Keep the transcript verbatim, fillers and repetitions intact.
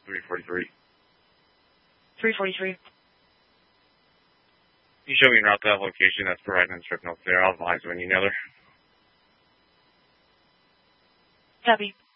three forty-three. three forty-three. You show me an route to that location. That's providing the trip notes there. I'll advise when you know there. Copy.